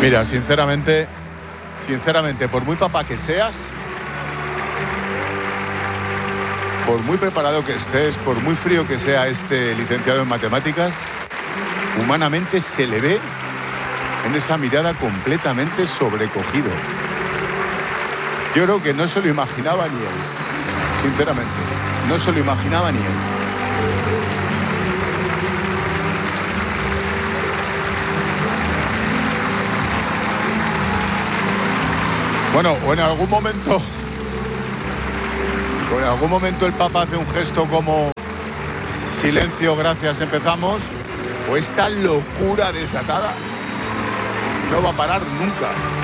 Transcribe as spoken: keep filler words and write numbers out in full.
Mira, sinceramente, sinceramente, por muy papá que seas, por muy preparado que estés, por muy frío que sea este licenciado en matemáticas, humanamente se le ve en esa mirada completamente sobrecogido. Yo creo que no se lo imaginaba ni él, sinceramente, no se lo imaginaba ni él. Bueno, o en algún momento, o en algún momento el Papa hace un gesto como silencio, gracias, empezamos, o esta locura desatada no va a parar nunca.